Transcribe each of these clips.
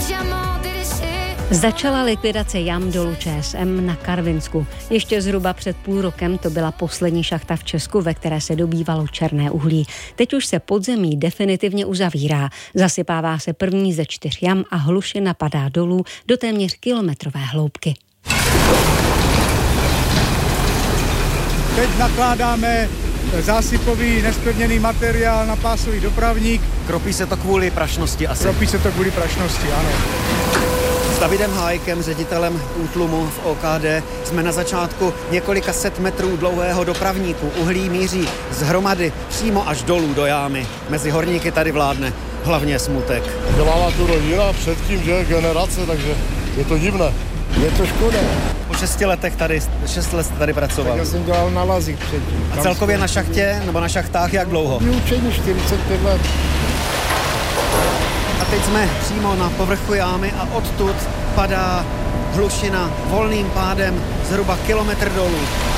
Začala likvidace jam dolu ČSM na Karvinsku. Ještě zhruba před půl rokem to byla poslední šachta v Česku, ve které se dobývalo černé uhlí. Teď už se podzemí definitivně uzavírá. Zasypává se první ze 4 jam a hlušina padá dolů do téměř kilometrové hloubky. Teď nakládáme zásypový nespevněný materiál na pásový dopravník. Kropí se to kvůli prašnosti asi? Kropí se to kvůli prašnosti, ano. S Davidem Hájkem, ředitelem útlumu v OKD, jsme na začátku několika set metrů dlouhého dopravníku. Uhlí míří z hromady přímo až dolů do jámy. Mezi horníky tady vládne hlavně smutek. Dělala tu rodina předtím, že generace, takže je to divné. Je to škoda. Po 6 letech tady, 6 let jste tady pracoval. Tak já jsem dělal na lazích předtím. A celkově na šachtě nebo na šachtách jak dlouho? Vyučení 45 let. A teď jsme přímo na povrchu jámy a odtud padá hlušina volným pádem zhruba kilometr dolů.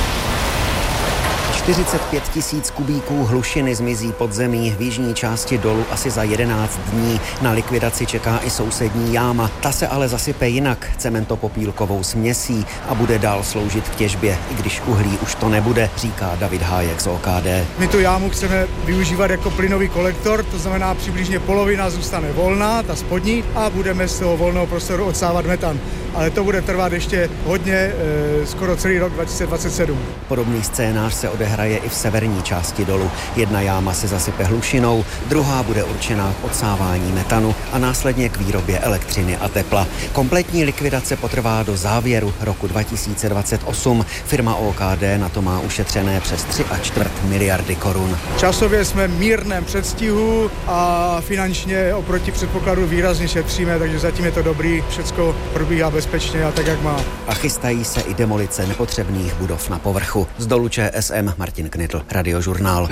45 000 kubíků hlušiny zmizí pod zemí v jižní části dolu asi za 11 dní. Na likvidaci čeká i sousední jáma. Ta se ale zasype jinak, cementopopílkovou směsí a bude dál sloužit k těžbě, i když uhlí už to nebude, říká David Hájek z OKD. My tu jámu chceme využívat jako plynový kolektor, to znamená přibližně polovina zůstane volná, ta spodní, a budeme z toho volného prostoru odsávat metan. Ale to bude trvat ještě hodně, skoro celý rok 2027. Podobný scénář se odehraje i v severní části dolu. Jedna jáma se zasype hlušinou, druhá bude určená k odsávání metanu a následně k výrobě elektřiny a tepla. Kompletní likvidace potrvá do závěru roku 2028. Firma OKD na to má ušetřené přes 3,25 miliardy korun. Časově jsme v mírném předstihu a finančně oproti předpokladu výrazně šetříme, takže zatím je to dobrý, všecko probíhá bezpečně a tak, jak má. A chystají se i demolice nepotřebných budov na povrchu. Z dolu ČSM Martin Knitl, Radiožurnál.